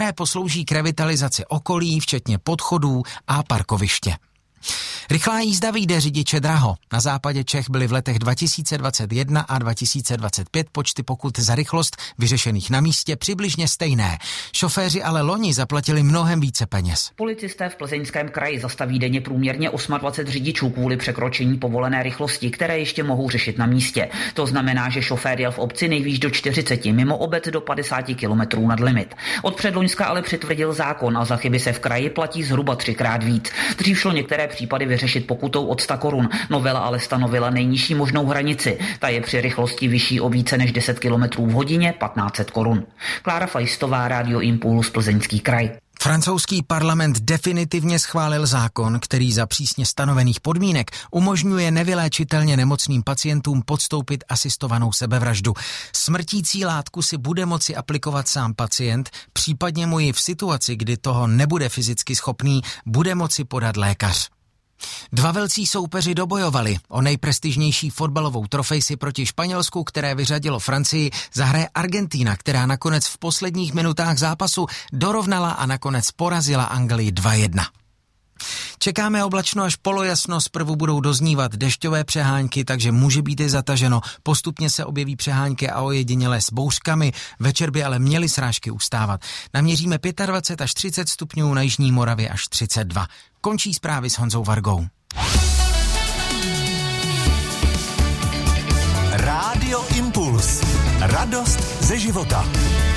které poslouží k revitalizaci okolí, včetně podchodů a parkoviště. Rychlá jízda vyjde řidiče draho. Na západě Čech byly v letech 2021 a 2025 počty pokut za rychlost vyřešených na místě přibližně stejné. Šoféři ale loni zaplatili mnohem více peněz. Policisté v Plzeňském kraji zastaví denně průměrně 28 řidičů kvůli překročení povolené rychlosti, které ještě mohou řešit na místě. To znamená, že šofér jel v obci nejvýš do 40, mimo obec do 50 km nad limit. Od předloňska ale přitvrdil zákon a za chyby se v kraji platí zhruba 3x víc. Dřív šlo některé případy vyřešit pokutou od 100 korun. Novela ale stanovila nejnižší možnou hranici. Ta je při rychlosti vyšší o více než 10 km v hodině 1500 korun. Klára Fajstová, Rádio Impuls, Plzeňský kraj. Francouzský parlament definitivně schválil zákon, který za přísně stanovených podmínek umožňuje nevyléčitelně nemocným pacientům podstoupit asistovanou sebevraždu. Smrtící látku si bude moci aplikovat sám pacient, případně mu ji v situaci, kdy toho nebude fyzicky schopný, bude moci podat lékař. Dva velcí soupeři dobojovali. O nejprestižnější fotbalovou trofej si proti Španělsku, které vyřadilo Francii, zahraje Argentina, která nakonec v posledních minutách zápasu dorovnala a nakonec porazila Anglii 2-1. Čekáme oblačno až polojasno, zprvu budou doznívat dešťové přehánky, takže může být i zataženo. Postupně se objeví přehánky a ojedinělé s bouřkami, večer by ale měly srážky ustávat. Naměříme 25 až 30 stupňů, na jižní Moravě až 32. Končí zprávy s Honzou Vargou. Rádio Impuls. Radost ze života.